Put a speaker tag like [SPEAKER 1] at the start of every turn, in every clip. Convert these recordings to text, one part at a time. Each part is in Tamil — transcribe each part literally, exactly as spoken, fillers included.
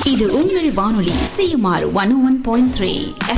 [SPEAKER 1] இது உங்கள் வானொலி CMR one one point three.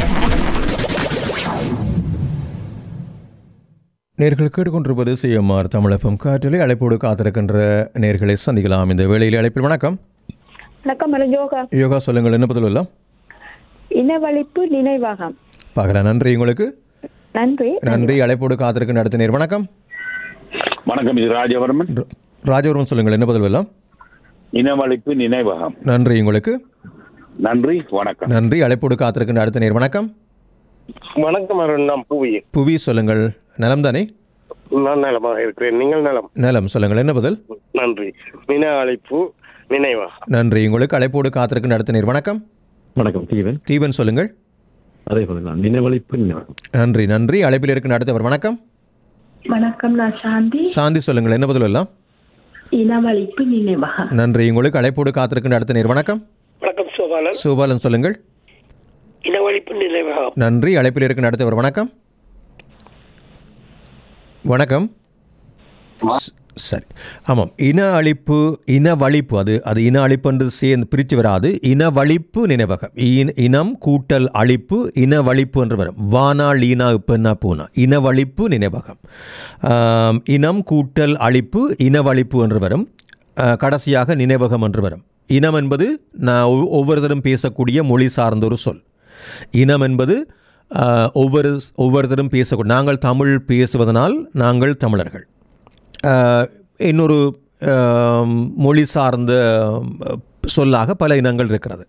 [SPEAKER 2] நேர்கள் கேட்டுக்கொண்டிருப்பது சிஎம்ஆர் தமிழகம் காற்றிலே அழைப்போடு காத்திருக்கின்ற நேர்களை சந்திக்கலாம். இந்த வேளையில் அழைப்பில் வணக்கம்.
[SPEAKER 3] வணக்கம் யோகா.
[SPEAKER 2] யோகா சொல்லுங்கள், என்ன பதில் எல்லாம்?
[SPEAKER 3] இனவழிப்பு நினைவகம்.
[SPEAKER 2] பார்க்கலாம். நன்றி உங்களுக்கு.
[SPEAKER 3] நன்றி
[SPEAKER 2] நன்றி. அழைப்போடு காத்திருக்கின்ற அடுத்த நேர் வணக்கம்.
[SPEAKER 4] வணக்கம், இது ராஜவர்மன்.
[SPEAKER 2] ராஜவர்மன் சொல்லுங்கள், என்ன பதில் எல்லாம்?
[SPEAKER 4] இனவழிப்பு நினைவகம்.
[SPEAKER 2] நன்றி உங்களுக்கு.
[SPEAKER 4] நன்றி, வணக்கம்.
[SPEAKER 2] நன்றி. அழைப்போடு காத்திருக்கின்ற அடுத்த நேர் வணக்கம்.
[SPEAKER 5] வணக்கம், நான் புவி.
[SPEAKER 2] புவி சொல்லுங்கள், நலம் தானே?
[SPEAKER 5] நான் நலமாக இருக்கிறேன், நீங்கள் நலம்?
[SPEAKER 2] நலம். சொல்லுங்கள், என்ன பதில்?
[SPEAKER 5] நன்றி. இன அழைப்பு நினைவகம்.
[SPEAKER 2] நன்றி உங்களுக்கு. அழைப்போடு காத்திருக்கின்ற அடுத்த நேர் வணக்கம்.
[SPEAKER 6] வணக்கம், தீபன்.
[SPEAKER 2] தீபன் சொல்லுங்கள்.
[SPEAKER 6] அதே போல நினைவழிப்பு நினைவகம்.
[SPEAKER 2] நன்றி. நன்றி. அழைப்பில் இருக்கின்ற அடுத்தவர் வணக்கம்.
[SPEAKER 7] வணக்கம், நான் சாந்தி.
[SPEAKER 2] சாந்தி சொல்லுங்கள், என்ன பதில் எல்லாம்?
[SPEAKER 7] இனவழிப்பு நினைவகம்.
[SPEAKER 2] நன்றி உங்களுக்கு. அழைப்போடு காத்திருக்கின்ற அடுத்த நேர் வணக்கம்.
[SPEAKER 5] வணக்கம், சோபாலன்.
[SPEAKER 2] சோபாலன் சொல்லுங்கள்.
[SPEAKER 5] இனவழிப்பு நினைவகம்.
[SPEAKER 2] நன்றி. அழைப்பில் இருக்கின்ற அடுத்தவர் வணக்கம். வணக்கம். சரி, ஆமாம். இன அழிப்பு, இனவழிப்பு, அது அது இன அழிப்பு என்று சேர்ந்து பிரித்து வராது. இனவழிப்பு நினைவகம். இனம் கூட்டல் அழிப்பு இனவழிப்பு என்று வரும். வானா லீனா இப்பன்னா பூனா இனவழிப்பு நினைவகம். இனம் கூட்டல் அழிப்பு இனவழிப்பு என்று வரும். கடைசியாக நினைவகம் என்று வரும். இனம் என்பது நான் ஒவ்வொருத்தரும் பேசக்கூடிய மொழி சார்ந்த ஒரு சொல். இனம் என்பது ஒவ்வொரு ஒவ்வொருத்தரும் பேசக்கூடிய, நாங்கள் தமிழ் பேசுவதனால் நாங்கள் தமிழர்கள். இன்னொரு மொழி சார்ந்த சொல்லாக பல இனங்கள் இருக்கிறது.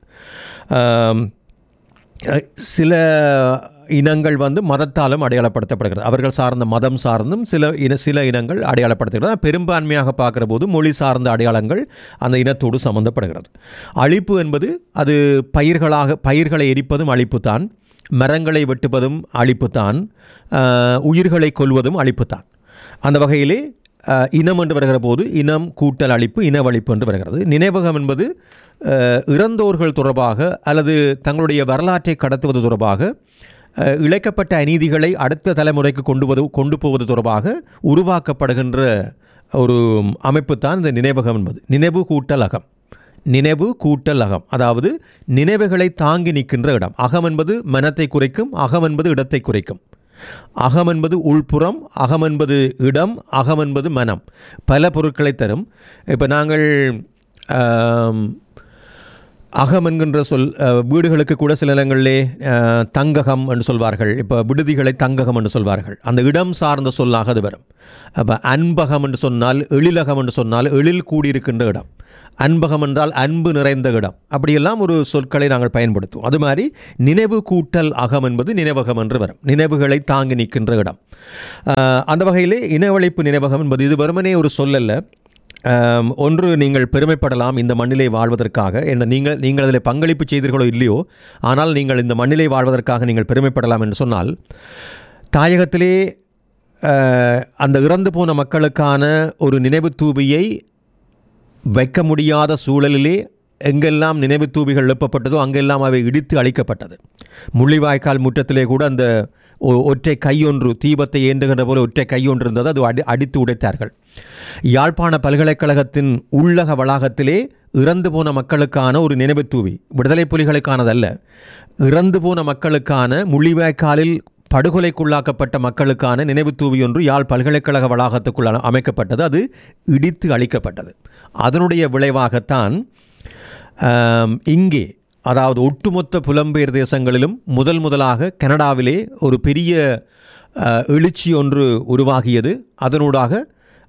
[SPEAKER 2] சில இனங்கள் வந்து மதத்தாலும் அடையாளப்படுத்தப்படுகிறது. அவர்கள் சார்ந்த மதம் சார்ந்தும் சில இன சில இனங்கள் அடையாளப்படுத்துகிறது. பெரும்பான்மையாக பார்க்குற போது மொழி சார்ந்த அடையாளங்கள் அந்த இனத்தோடு சம்பந்தப்படுகிறது. அழிப்பு என்பது அது பயிர்களாக பயிர்களை எரிப்பதும் அழிப்புத்தான், மரங்களை வெட்டுவதும் அழிப்புத்தான், உயிர்களை கொல்வதும் அழிப்புத்தான். அந்த வகையிலே இனம் என்று வருகிற போது இனம் கூட்டல் அழிப்பு இனவழிப்பு என்று வருகிறது. நினைவகம் என்பது இறந்தோர்கள் தொடர்பாக அல்லது தங்களுடைய வரலாற்றை கடத்துவது தொடர்பாக, இழைக்கப்பட்ட அநீதிகளை அடுத்த தலைமுறைக்கு கொண்டு கொண்டு போவது தொடர்பாக உருவாக்கப்படுகின்ற ஒரு அமைப்பு தான் இந்த நினைவகம் என்பது. நினைவு கூட்டல் அகம். நினைவு கூட்டல் அகம், அதாவது நினைவுகளை தாங்கி நிற்கின்ற இடம். அகம் என்பது மனத்தை குறைக்கும், அகம் என்பது இடத்தை குறைக்கும். அகம் என்பது உள்புறம், அகம் என்பது இடம், அகம் என்பது மனம். பல பொருட்களை தரும். இப்போ நாங்கள் அகம் என்கின்ற சொல் வீடுகளுக்கு கூட சில இடங்களிலே தங்ககம் என்று சொல்வார்கள். இப்போ விடுதிகளை தங்ககம் என்று சொல்வார்கள். அந்த இடம் சார்ந்த சொல்லாக அது வரும். அப்போ அன்பகம் என்று சொன்னால், எழிலகம் என்று சொன்னால் எழில் கூடியிருக்கின்ற இடம். அன்பகம் என்றால் அன்பு நிறைந்த இடம். அப்படியெல்லாம் ஒரு சொற்களை நாங்கள் பயன்படுத்துவோம். அது மாதிரி நினைவு கூட்டல் அகம் என்பது நினைவகம் என்று வரும். நினைவுகளை தாங்கி நிற்கின்ற இடம். அந்த வகையிலே இனவழிப்பு நினைவகம் என்பது இது வெறுமனே ஒரு சொல்லல்ல. ஒன்று, நீங்கள் பெருமைப்படலாம் இந்த மண்ணிலே வாழ்வதற்காக. என்ன நீங்கள் நீங்கள் அதில் பங்களிப்பு செய்தீர்களோ இல்லையோ, ஆனால் நீங்கள் இந்த மண்ணிலே வாழ்வதற்காக நீங்கள் பெருமைப்படலாம் என்று சொன்னால், தாயகத்திலே அந்த இறந்து போன மக்களுக்கான ஒரு நினைவு தூபியை வைக்க முடியாத சூழலிலே எங்கெல்லாம் நினைவு தூபிகள் எழுப்பப்பட்டதோ அங்கெல்லாம் அவை இடித்து அழிக்கப்பட்டது. முள்ளிவாய்க்கால் முற்றத்திலே கூட அந்த ஒற்றை கையொன்று, தீபத்தை ஏந்துகின்ற போல ஒற்றை கையொன்று இருந்தது, அது அடி அடித்து உடைத்தார்கள். யாழ்ப்பாண பல்கலைக்கழகத்தின் உள்ளக வளாகத்திலே இறந்து போன மக்களுக்கான ஒரு நினைவு தூவி, விடுதலை புலிகளுக்கானதல்ல, இறந்து போன மக்களுக்கான, முள்ளிவாய்க்காலில் படுகொலைக்குள்ளாக்கப்பட்ட மக்களுக்கான நினைவு தூவி ஒன்று யாழ் பல்கலைக்கழக வளாகத்துக்குள் அமைக்கப்பட்டது. அது இடித்து அழிக்கப்பட்டது. அதனுடைய விளைவாகத்தான் இங்கே, அதாவது ஒட்டுமொத்த புலம்பெயர் தேசங்களிலும் முதல் முதலாக கனடாவிலே ஒரு பெரிய எழுச்சி ஒன்று உருவாகியது. அதனூடாக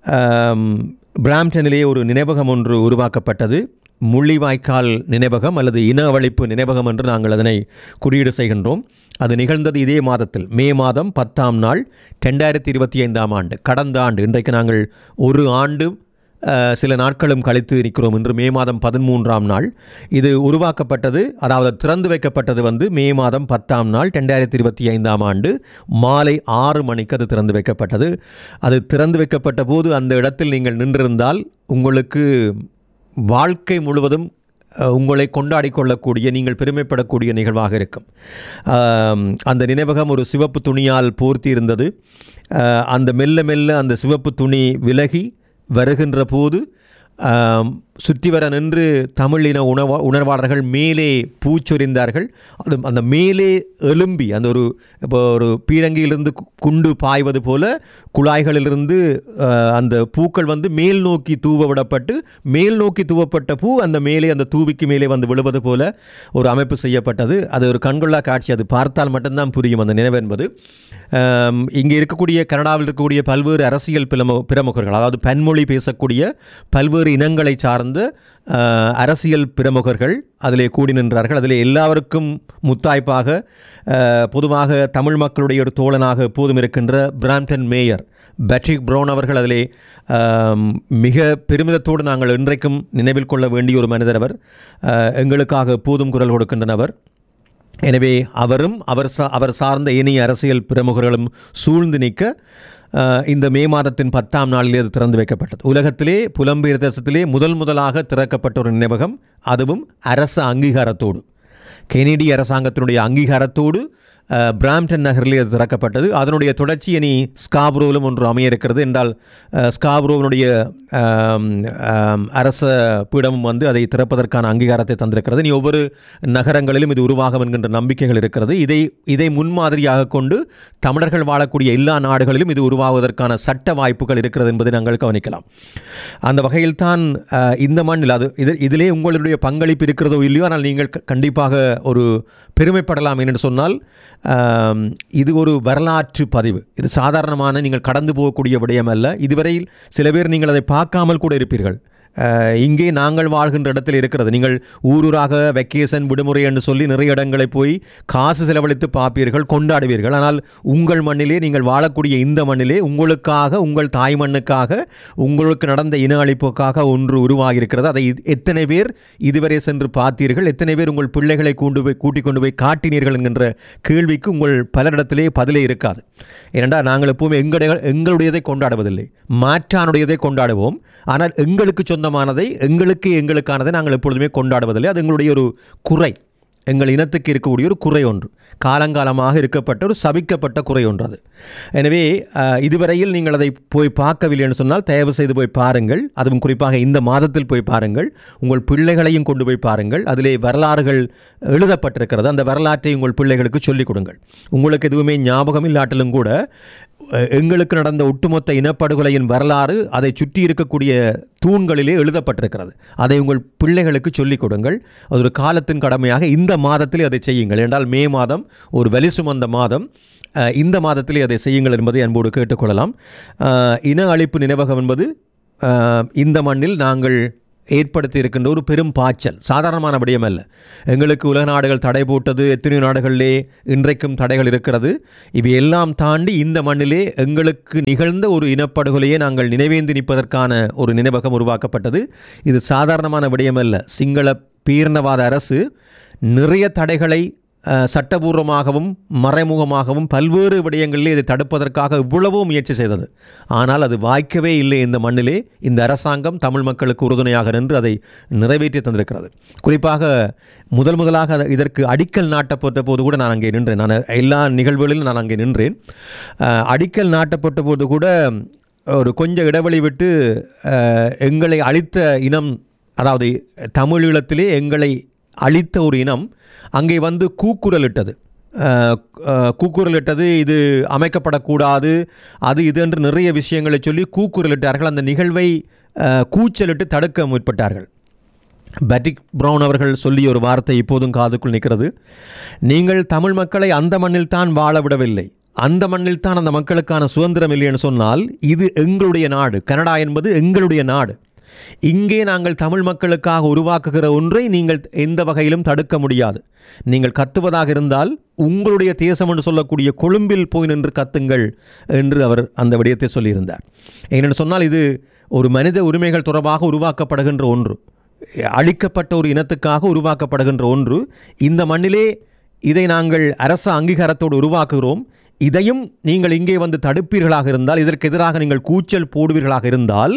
[SPEAKER 2] பிராம்டனிலே ஒரு நினைவகம் ஒன்று உருவாக்கப்பட்டது. முள்ளிவாய்க்கால் நினைவகம் அல்லது இனவழிப்பு நினைவகம் என்று நாங்கள் அதனை குறியீடு செய்கின்றோம். அது நிகழ்ந்தது இதே மாதத்தில், மே மாதம் பத்தாம் நாள் ரெண்டாயிரத்தி இருபத்தி ஐந்தாம் ஆண்டு, கடந்த ஆண்டு. இன்றைக்கு நாங்கள் ஒரு ஆண்டு சில நாட்களும் கழித்து இருக்கிறோம். இன்று மே மாதம் பதிமூன்றாம் நாள் இது உருவாக்கப்பட்டது. அதாவது திறந்து வைக்கப்பட்டது வந்து மே மாதம் பத்தாம் நாள் ரெண்டாயிரத்தி இருபத்தி ஐந்தாம் ஆண்டு மாலை ஆறு மணிக்கு அது திறந்து வைக்கப்பட்டது. அது திறந்து வைக்கப்பட்ட போது அந்த இடத்தில் நீங்கள் நின்றிருந்தால் உங்களுக்கு வாழ்க்கை முழுவதும் உங்களை கொண்டாடி கொள்ளக்கூடிய, நீங்கள் பெருமைப்படக்கூடிய நிகழ்வாக இருக்கும். அந்த நினைவகம் ஒரு சிவப்பு துணியால் போர்த்தி இருந்தது. அந்த மெல்ல மெல்ல அந்த சிவப்பு துணி விலகி வருகின்ற போது சுற்றி வர நின்று தமிழின உணவ உணர்வாளர்கள் மேலே பூச்சொரிந்தார்கள். அது அந்த மேலே எலும்பி அந்த ஒரு இப்போ ஒரு பீரங்கியிலிருந்து குண்டு பாய்வது போல குழாய்களிலிருந்து அந்த பூக்கள் வந்து மேல் நோக்கி தூவ விடப்பட்டு மேல் நோக்கி தூவப்பட்ட பூ அந்த மேலே அந்த தூவிக்கு மேலே வந்து விழுவது போல ஒரு அமைப்பு செய்யப்பட்டது. அது ஒரு கண்கொள்ளா காட்சி. அது பார்த்தால் மட்டும்தான் புரியும் அந்த நினைவு என்பது. இங்கே இருக்கக்கூடிய கனடாவில் இருக்கக்கூடிய பல்வேறு அரசியல் பிரமு பிரமுகர்கள் அதாவது பன்மொழி பேசக்கூடிய பல்வேறு இனங்களை சார்ந்த அரசியல் பிரமுகர்கள் அதிலே கூடி நின்றார்கள். அதிலே எல்லாருக்கும் முத்தாய்ப்பாக பொதுவாக தமிழ் மக்களுடைய ஒரு தோழனாக எப்போதும் இருக்கின்ற பிராம்டன் மேயர் பேட்ரிக் ப்ரவுன் அவர்கள் அதிலே மிக பெருமிதத்தோடு நாங்கள் இன்றைக்கும் நினைவில் கொள்ள வேண்டிய ஒரு மனிதர். அவர் எங்களுக்காக எப்போதும் குரல் கொடுக்கின்றனர். எனவே அவரும் அவர் சா அவர் சார்ந்த இனிய அரசியல் பிரமுகர்களும் சூழ்ந்து நிற்க இந்த மே மாதத்தின் பத்தாம் நாளிலே அது திறந்து வைக்கப்பட்டது. உலகத்திலே புலம்பெயர் தேசத்திலே முதல் முதலாக திறக்கப்பட்ட ஒரு நினைவகம், அதுவும் அரச அங்கீகாரத்தோடு, கெனடிய அரசாங்கத்தினுடைய அங்கீகாரத்தோடு பிராம்டன் நகரிலே அது திறக்கப்பட்டது. அதனுடைய தொடர்ச்சி இனி ஸ்காப்ரோவிலும் ஒன்று அமைய இருக்கிறது. என்றால் ஸ்காப்ரோவினுடைய அரச பீடமும் வந்து அதை திறப்பதற்கான அங்கீகாரத்தை தந்திருக்கிறது. இனி ஒவ்வொரு நகரங்களிலும் இது உருவாகும் என்கின்ற நம்பிக்கைகள் இருக்கிறது. இதை இதை முன்மாதிரியாக கொண்டு தமிழர்கள் வாழக்கூடிய எல்லா நாடுகளிலும் இது உருவாவதற்கான சட்ட வாய்ப்புகள் இருக்கிறது என்பதை நாங்கள் கவனிக்கலாம். அந்த வகையில் தான் இந்த மண்ணில் அது இது இதிலே உங்களுடைய பங்களிப்பு இருக்கிறதோ இல்லையோ, ஆனால் நீங்கள் கண்டிப்பாக ஒரு பெருமைப்படலாம் என்று சொன்னால் இது ஒரு வரலாற்று பதிவு. இது சாதாரணமான நீங்கள் கடந்து போகக்கூடிய விடயம் அல்ல. இதுவரையில் சில பேர் நீங்கள் அதை பார்க்காமல் கூட இருப்பீர்கள். இங்கே நாங்கள் வாழ்கின்ற இடத்தில் இருக்கிறது. நீங்கள் ஊரூராக வெக்கேஷன் விடுமுறை என்று சொல்லி நிறைய இடங்களை போய் காசு செலவழித்து பார்ப்பீர்கள், கொண்டாடுவீர்கள். ஆனால் உங்கள் மண்ணிலே நீங்கள் வாழக்கூடிய இந்த மண்ணிலே உங்களுக்காக, உங்கள் தாய் மண்ணுக்காக, உங்களுக்கு நடந்த இன அழிப்புக்காக ஒன்று உருவாகியிருக்கிறது. அதை எத்தனை பேர் இதுவரை சென்று பார்த்தீர்கள், எத்தனை பேர் உங்கள் பிள்ளைகளை கொண்டு போய் கூட்டிக் கொண்டு போய் காட்டினீர்கள் என்கின்ற கேள்விக்கு உங்கள் பலரிடத்திலே பதிலே இருக்காது. ஏனென்றால் நாங்கள் எப்பவுமே எங்களுடைய எங்களுடையதை கொண்டாடுவதில்லை, மாற்றானுடையதை கொண்டாடுவோம். ஆனால் எங்களுக்கு சொந்தமானதை, எங்களுக்கு எங்களுக்கானதை நாங்கள் எப்பொழுதுமே கொண்டாடுவதில்லை. அது எங்களுடைய ஒரு குறை, எங்கள் இனத்துக்கு இருக்கக்கூடிய ஒரு குறை ஒன்று, காலங்காலமாக இருக்கப்பட்ட ஒரு சபிக்கப்பட்ட குறை ஒன்று அது. எனவே இதுவரையில் நீங்கள் அதை போய் பார்க்கவில்லை என்று சொன்னால் தயவு செய்து போய் பாருங்கள். அதுவும் குறிப்பாக இந்த மாதத்தில் போய் பாருங்கள். உங்கள் பிள்ளைகளையும் கொண்டு போய் பாருங்கள். அதிலே வரலாறுகள் எழுதப்பட்டிருக்கிறது. அந்த வரலாற்றை உங்கள் பிள்ளைகளுக்கு சொல்லிக் கொடுங்கள். உங்களுக்கு எதுவுமே ஞாபகம் இல்லாட்டிலும் கூட எங்களுக்கு நடந்த ஒட்டுமொத்த இனப்படுகொலையின் வரலாறு அதை சுற்றி இருக்கக்கூடிய தூண்களிலே எழுதப்பட்டிருக்கிறது. அதை உங்கள் பிள்ளைகளுக்கு சொல்லிக் கொடுங்கள். அது ஒரு காலத்தின் கடமையாக இந்த மாதத்திலே அதை செய்யுங்கள். என்றால் மே மாதம் ஒரு வலி சுமந்த மாதம். இந்த மாதத்திலே அதை செய்யுங்கள் என்பதை அன்போடு கேட்டுக்கொள்ளலாம். இன அழிப்பு நினைவகம் என்பது இந்த மண்ணில் நாங்கள் ஏற்படுத்தி இருக்கின்ற ஒரு பெரும் பாய்ச்சல், சாதாரணமான விடயம் அல்ல. எங்களுக்கு உலக நாடுகள் தடை போட்டது, எத்தனையோ நாடுகளிலே இன்றைக்கும் தடைகள் இருக்கிறது. இவை எல்லாம் தாண்டி இந்த மண்ணிலே எங்களுக்கு நிகழ்ந்த ஒரு இனப்படுகொலையை நாங்கள் நினைவேந்தி நிற்பதற்கான ஒரு நினைவகம் உருவாக்கப்பட்டது. இது சாதாரணமான விடயம் அல்ல. சிங்கள பீரணவாத அரசு நிறைய தடைகளை சட்டபூர்வமாகவும் மறைமுகமாகவும் பல்வேறு விடயங்களிலே இதை தடுப்பதற்காக இவ்வளவோ முயற்சி செய்தது. ஆனால் அது வாய்க்கவே இல்லை. இந்த மண்ணிலே இந்த அரசாங்கம் தமிழ் மக்களுக்கு உறுதுணையாக நின்று அதை நிறைவேற்றி தந்திருக்கிறது. குறிப்பாக முதல் முதலாக இதற்கு அடிக்கல் நாட்டப்பட்ட போது கூட நான் அங்கே நின்றேன். நான் எல்லா நிகழ்வுகளிலும் நான் அங்கே நின்றேன். அடிக்கல் நாட்டப்பட்ட போது கூட ஒரு கொஞ்சம் இடைவெளி விட்டு எங்களை அழித்த இனம், அதாவது தமிழீழத்திலே எங்களை அழித்த ஒரு இனம் அங்கே வந்து கூக்குரலிட்டது. கூக்குரலிட்டது இது அமைக்கப்படக்கூடாது, அது இது என்று நிறைய விஷயங்களை சொல்லி கூக்குரலிட்டார்கள். அந்த நிகழ்வை கூச்சலிட்டு தடுக்க முற்பட்டார்கள். பேட்ரிக் ப்ரவுன் அவர்கள் சொல்லிய ஒரு வார்த்தை இப்போதும் காதுக்குள் நிற்கிறது. நீங்கள் தமிழ் மக்களை அந்த மண்ணில் தான் வாழ விடவில்லை, அந்த மண்ணில் தான் அந்த மக்களுக்கான சுதந்திரம் இல்லைன்னு சொன்னால் இது எங்களுடைய நாடு, கனடா என்பது எங்களுடைய நாடு. இங்கே நாங்கள் தமிழ் மக்களுக்காக உருவாக்குகிற ஒன்றை நீங்கள் எந்த வகையிலும் தடுக்க முடியாது. நீங்கள் கத்துவதாக இருந்தால் உங்களுடைய தேசம் என்று சொல்லக்கூடிய கொழும்பில் போய் நின்று கத்துங்கள் என்று அவர் அந்த விடயத்தை சொல்லியிருந்தார். ஏனென்று சொன்னால் இது ஒரு மனித உரிமைகள் தொடர்பாக உருவாக்கப்படுகின்ற ஒன்று, அழிக்கப்பட்ட ஒரு இனத்துக்காக உருவாக்கப்படுகின்ற ஒன்று. இந்த மண்ணிலே இதை நாங்கள் அரச அங்கீகாரத்தோடு உருவாக்குகிறோம். இதையும் நீங்கள் இங்கே வந்து தடுப்பீர்களாக இருந்தால், இதற்கு எதிராக நீங்கள் கூச்சல் போடுவீர்களாக இருந்தால்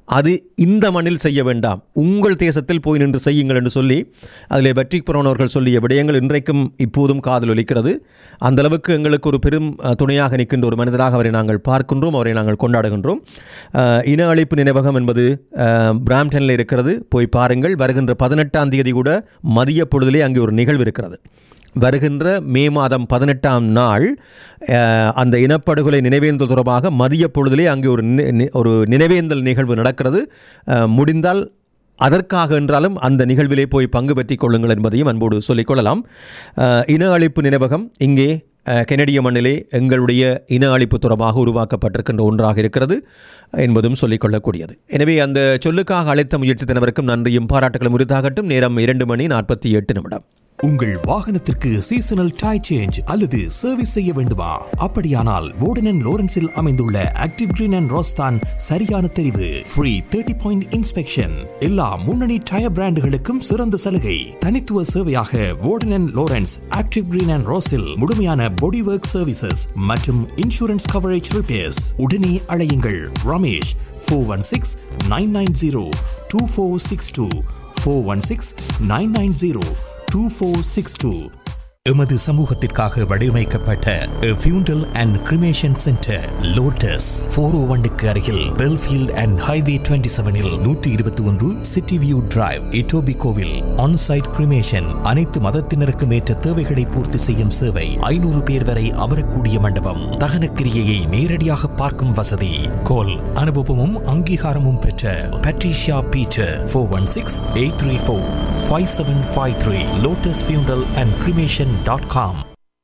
[SPEAKER 2] அது இந்த மண்ணில் செய்ய வேண்டாம், உங்கள் தேசத்தில் போய் நின்று செய்யுங்கள் என்று சொல்லி அதில் பெட்ரிக் புரோனவர்கள் சொல்லிய விடயங்கள் இன்றைக்கும் இப்போதும் காதில் ஒலிக்கிறது. அந்தளவுக்கு எங்களுக்கு ஒரு பெரும் துணையாக நிற்கின்ற ஒரு மனிதராக அவரை நாங்கள் பார்க்கின்றோம், அவரை நாங்கள் கொண்டாடுகின்றோம். இன அழிப்பு நினைவகம் என்பது பிராம்டனில் இருக்கிறது, போய் பாருங்கள். வருகின்ற பதினெட்டாம் தேதி கூட மதிய பொழுதிலே அங்கே ஒரு நிகழ்வு இருக்கிறது. வருகின்ற மே மாதம் பதினெட்டாம் நாள் அந்த இனப்படுகொலை நினைவேந்தல் தொடர்பாக மதிய பொழுதிலே அங்கே ஒரு ஒரு நினைவேந்தல் நிகழ்வு நடக்கிறது. முடிந்தால் அதற்காக என்றாலும் அந்த நிகழ்விலே போய் பங்கு பெற்றிக் கொள்ளுங்கள் என்பதையும் அன்போடு சொல்லிக்கொள்ளலாம். இன அழிப்பு நினைவகம் இங்கே கெனடிய மண்ணிலே எங்களுடைய இன அழிப்பு தொடர்பாக உருவாக்கப்பட்டிருக்கின்ற ஒன்றாக இருக்கிறது என்பதும் சொல்லிக்கொள்ளக்கூடியது. எனவே அந்த சொல்லுக்காக அழைத்த முயற்சித்தினவருக்கும் நன்றியும் பாராட்டுகளும் உரித்தாகட்டும். நேரம் இரண்டு மணி நாற்பத்தி எட்டு நிமிடம்.
[SPEAKER 8] உங்கள் வாகனத்திற்கு சீசனல் டை சேஞ்ச் அல்லது சர்வீஸ் செய்ய வேண்டுமா? அப்படியானால் வோர்டன் அண்ட் லோரன்ஸில் அமைந்துள்ள ஆக்டிவ் கிரீன் அண்ட் ரோஸ்தான் சரியான தெரிவு. ஃப்ரீ தேர்ட்டி பாயிண்ட் இன்ஸ்பெக்ஷன், எல்லா முன்னணி டயர் பிராண்டுகளுக்கும் சிறந்த சலுகை. தனித்துவ சேவையாக வோர்டன் and Lawrence active green and ரோஸில் முழுமையான பாடி ஒர்க் சர்வீசஸ் மற்றும் இன்சூரன்ஸ் கவரேஜ் ரிப்பேர்ஸ். உடனே அழையுங்கள் Ramesh four one six nine nine zero two four six two four one six nine nine zero two four six two. எமது சமூகத்திற்காக வடிவமைக்கப்பட்ட ஃபியூண்டல் and cremation centre lotus four ஓ ஒன்னுக்கு அருகில் பெல்ஃபீல்ட் அண்ட் ஹைவே டுவெண்ட்டி செவனில் நூற்றி இருபத்தி ஒன்று city view drive, இட்டோபிகோவில் onsite cremation. அனைத்து மதத்தினருக்கும் ஏற்ற தேவைகளை பூர்த்தி செய்யும் சேவை. ஐநூறு பேர் வரை அமரக்கூடிய மண்டபம். தகனக்கிரியையை நேரடியாக பார்க்கும் வசதி. கோல் அனுபவமும் அங்கீகாரமும் பெற்ற Patricia Peter four one six eight three four five seven five three. Lotus ஃபியூண்டல் அண்ட் கிரிமேஷன் டாட் காம்.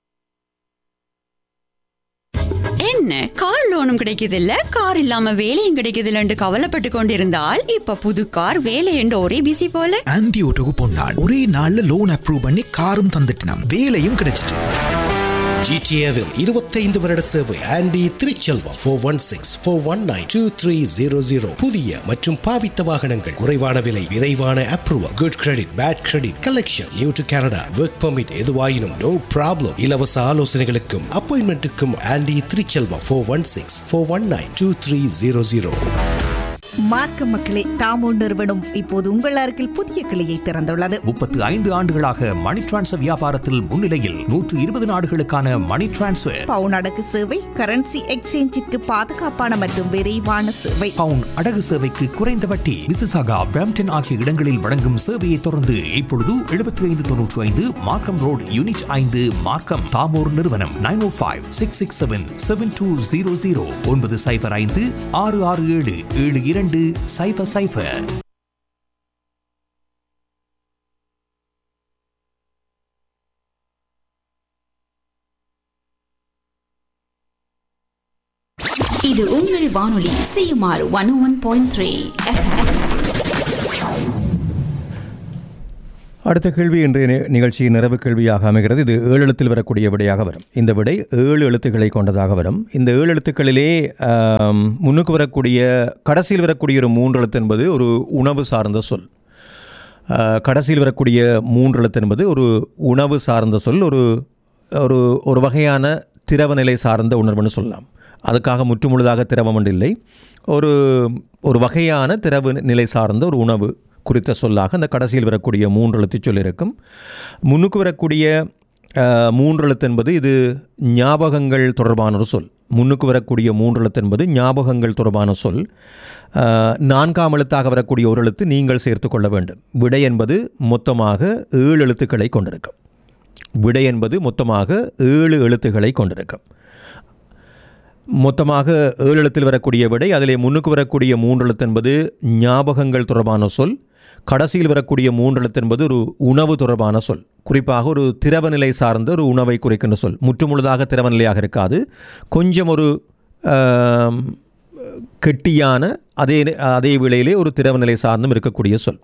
[SPEAKER 9] என்ன கார் லோனும் கிடைக்குதில்ல, கார் இல்லாம வேலையும் கிடைக்குதில்ல கவலைப்பட்டு கொண்டிருந்தால் இப்ப புது கார் வேலை என்று ஒரே பிசி போல.
[SPEAKER 10] ஆன்டி ஓட்டோக்கு போனான், ஒரே நாள்ல லோன் அப்ரூவ் பண்ணி காரும் தந்துட்டான், வேலையும் கிடைச்சிட்டு.
[SPEAKER 11] ஜிடிஏவில் இருபத்தைந்து வருட சேவை. Aunty Thiruchelvam four one six four one nine two three zero zero. புதிய மற்றும் பாவித்த வாகனங்கள், குறைவான விலை, விரைவான approval, good credit, bad credit, collection, new to Canada, work permit, எதுவாயினும் நோ ப்ராப்ளம். இலவச ஆலோசனைகளுக்கும் அப்பாயின்மெண்ட்டுக்கும் aunty Thiruchelvam four one six four one nine two three zero zero.
[SPEAKER 12] மார்க்க மக்களே, தாமோ நிறுவனம் இப்போது உங்கள் அருகில் புதிய கிளையை திறந்துள்ளது.
[SPEAKER 8] முப்பத்து ஐந்து ஆண்டுகளாக மணி டிரான்ஸ்ஃபர் வியாபாரத்தில் முன்னிலையில் நூற்று இருபது நாடுகளுக்கான மணி டிரான்ஸ்ஃபர்,
[SPEAKER 12] பவுன் அடகு சேவை, கரன்சி எக்ஸ்சேஞ்சிற்கு பாதுகாப்பான மற்றும் விரைவான சேவை.
[SPEAKER 8] பவுன் அடகு சேவைக்கு குறைந்த வட்டி. மிசிசாகா, பிரம்டன் ஆகிய இடங்களில் வழங்கும் சேவையை தொடர்ந்து இப்பொழுது எழுபத்தி ஐந்து தொன்னூற்றி ஐந்து மார்க்கம் ரோட், யூனிட் ஐந்து, மார்க்கம். தாமோர் நிறுவனம் நைன் ஓ five six six seven seven two zero zero ஒன்பது சைபர் ஐந்து ஆறு ஆறு ஏழு ஏழு இரண்டு சைபர் சைபர்.
[SPEAKER 1] இது உங்கள் வானொலி CMR one one point three.
[SPEAKER 2] அடுத்த கேள்வி இன்றைய நிகழ்ச்சியின் நிறைவு கேள்வியாக அமைகிறது. இது ஏழு எழுத்தில் வரக்கூடிய விடையாக வரும். இந்த விடை ஏழு எழுத்துக்களை கொண்டதாக வரும். இந்த ஏழு எழுத்துக்களிலே முன்னுக்கு வரக்கூடிய கடைசியில் வரக்கூடிய ஒரு மூன்று எழுத்து என்பது ஒரு உணவு சார்ந்த சொல். கடைசியில் வரக்கூடிய மூன்று எழுத்து என்பது ஒரு உணவு சார்ந்த சொல். ஒரு ஒரு ஒரு வகையான திரவநிலை சார்ந்த உணர்வுன்னு சொல்லலாம். அதுக்காக முற்றுமுழுதாக திரவம் ஒன்று இல்லை, ஒரு ஒரு வகையான திரவு நிலை சார்ந்த ஒரு உணவு குறித்த சொல்லாக அந்த கடைசியில் வரக்கூடிய மூன்று எழுத்து சொல் இருக்கும். முன்னுக்கு வரக்கூடிய மூன்று எழுத்து என்பது இது ஞாபகங்கள் தொடர்பான ஒரு சொல். முன்னுக்கு வரக்கூடிய மூன்று எழுத்து என்பது ஞாபகங்கள் தொடர்பான சொல். நான்காம் எழுத்தாக வரக்கூடிய ஒரு எழுத்து நீங்கள் சேர்த்து கொள்ள வேண்டும். விடை என்பது மொத்தமாக ஏழு எழுத்துக்களை கொண்டிருக்கும். விடை என்பது மொத்தமாக ஏழு எழுத்துக்களை கொண்டிருக்கும். மொத்தமாக ஏழு எழுத்தில் வரக்கூடிய விடை. அதிலே முன்னுக்கு வரக்கூடிய மூன்று எழுத்து என்பது ஞாபகங்கள் தொடர்பான சொல். கடைசியில் வரக்கூடிய மூன்று எழுத்து என்பது ஒரு உணவு தொடர்பான சொல். குறிப்பாக ஒரு திரவநிலை சார்ந்த ஒரு உணவை குறிக்கின்ற சொல். முற்றுமுழுதாக திரவநிலையாக இருக்காது, கொஞ்சம் ஒரு கெட்டியான அதே அதே வேளையிலே ஒரு திரவநிலை சார்ந்தும் இருக்கக்கூடிய சொல்.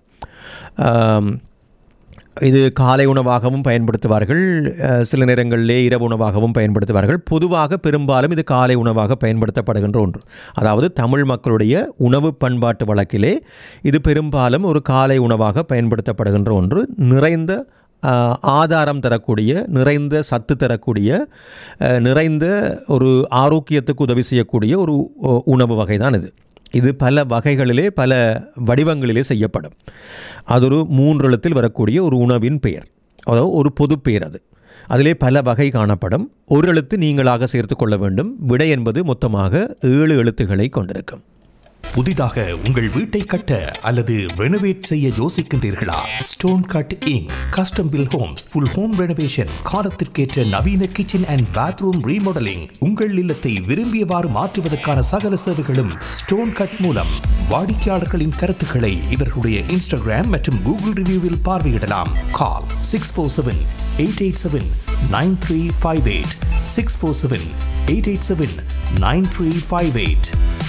[SPEAKER 2] இது காலை உணவாகவும் பயன்படுத்துவார்கள், சில நேரங்களிலே இரவு உணவாகவும் பயன்படுத்துவார்கள். பொதுவாக பெரும்பாலும் இது காலை உணவாக பயன்படுத்தப்படுகின்ற ஒன்று. அதாவது தமிழ் மக்களுடைய உணவு பண்பாட்டு வழக்கிலே இது பெரும்பாலும் ஒரு காலை உணவாக பயன்படுத்தப்படுகின்ற ஒன்று. நிறைந்த ஆதாரம் தரக்கூடிய, நிறைந்த சத்து தரக்கூடிய, நிறைந்த ஒரு ஆரோக்கியத்துக்கு உதவி செய்யக்கூடிய ஒரு உணவு வகை தான் இது. இது பல வகைகளிலே பல வடிவங்களிலே செய்யப்படும். அது ஒரு மூன்று எழுத்தில் வரக்கூடிய ஒரு உணவின் பெயர், அதாவது ஒரு பொது பெயர். அது அதிலே பல வகை காணப்படும். ஒரு எழுத்து நீங்களாக சேர்த்து கொள்ள வேண்டும். விடை என்பது மொத்தமாக ஏழு எழுத்துக்களை கொண்டிருக்கும்.
[SPEAKER 8] புதிதாக உங்கள் வீட்டை கட்ட அல்லது ரெனோவேட் செய்ய யோசிக்கின்றீர்களா? Stone cut ink custom bill Holmes full home renovation, காலத்திற்கேற்ற நவீன கிச்சன் அண்ட் பாத்ரூம் ரீமாடலிங், உங்கள் இல்லத்தை விரும்பியவாறு மாற்றுவதற்கான சகல சேவைகளும் ஸ்டோன் கட் மூலம். வாடிக்கையாளர்களின் கருத்துக்களை இவர்களுடைய இன்ஸ்டாகிராம் மற்றும் கூகுள் ரிவ்யூவில் பார்வையிடலாம். கால் six four seven eight eight seven nine three five eight six four seven eight eight seven nine three five eight.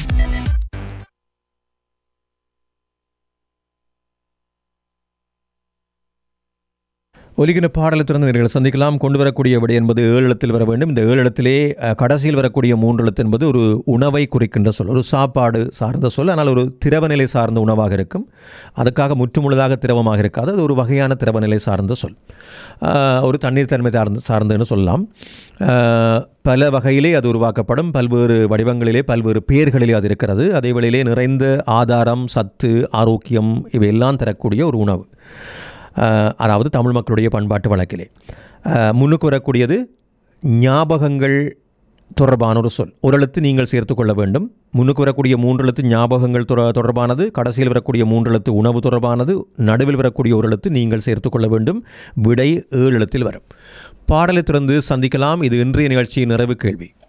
[SPEAKER 2] ஒலிக்கின பாடலை திறந்து நீங்கள் சந்திக்கலாம். கொண்டு வரக்கூடிய விடை என்பது ஏழு எழுத்தில் வர வேண்டும். இந்த ஏழு எழுத்திலே கடைசியில் வரக்கூடிய மூன்று எழுத்து என்பது ஒரு உணவை குறிக்கின்ற சொல், ஒரு சாப்பாடு சார்ந்த சொல். ஆனால் ஒரு திரவநிலை சார்ந்த உணவாக இருக்கும். அதுக்காக முற்றுமுழுதாக திரவமாக இருக்காது. அது ஒரு வகையான திரவநிலை சார்ந்த சொல், ஒரு தண்ணீர் தன்மை சார்ந்த சார்ந்துன்னு சொல்லலாம். பல வகையிலே அது உருவாக்கப்படும். பல்வேறு வடிவங்களிலே பல்வேறு பெயர்களிலே அது இருக்கிறது. அதே வேளையிலே நிறைந்த ஆதாரம், சத்து, ஆரோக்கியம் இவையெல்லாம் தரக்கூடிய ஒரு உணவு. அதாவது தமிழ் மக்களுடைய பண்பாட்டு வழக்கிலே முன்னுக்கு வரக்கூடியது ஞாபகங்கள் தொடர்பான ஒரு சொல். ஒரு எழுத்து நீங்கள் சேர்த்து கொள்ள வேண்டும். முன்னுக்கு வரக்கூடிய மூன்று எழுத்து ஞாபகங்கள் தொடர்பானது, கடைசியில் வரக்கூடிய மூன்று எழுத்து உணவு தொடர்பானது, நடுவில் வரக்கூடிய ஒரு எழுத்து நீங்கள் சேர்த்து கொள்ள வேண்டும். விடை ஏழு எழுத்தில் வரும். பாடலை தொடர்ந்து சந்திக்கலாம். இது இன்றைய நிகழ்ச்சியின் நிறைவு கேள்வி.